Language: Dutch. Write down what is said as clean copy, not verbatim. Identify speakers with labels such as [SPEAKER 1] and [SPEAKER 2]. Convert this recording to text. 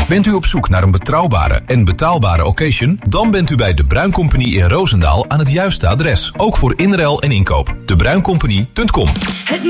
[SPEAKER 1] Bent u op zoek naar een betrouwbare en betaalbare occasion? Dan bent u bij De Bruin Company in Roosendaal aan het juiste adres. Ook voor inruil en inkoop. debruincompany.com